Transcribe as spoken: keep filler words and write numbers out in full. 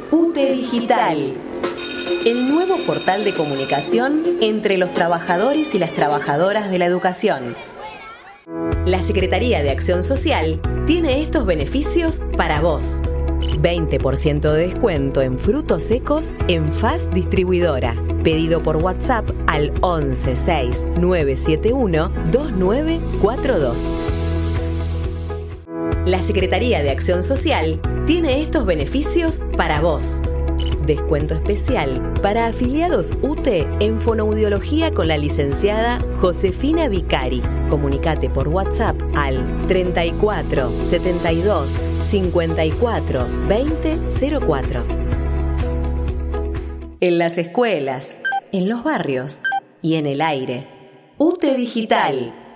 UTE Digital, el nuevo portal de comunicación entre los trabajadores y las trabajadoras de la educación. La Secretaría de Acción Social tiene estos beneficios para vos. veinte por ciento de descuento en frutos secos en F A S Distribuidora. Pedido por WhatsApp al once seis nueve siete uno dos nueve cuatro dos. La Secretaría de Acción Social tiene estos beneficios para vos. Descuento especial para afiliados UTE en fonoaudiología con la licenciada Josefina Vicari. Comunicate por WhatsApp al treinta y cuatro setenta y dos cincuenta y cuatro veinte cero cuatro. En las escuelas, en los barrios y en el aire. UTE Digital.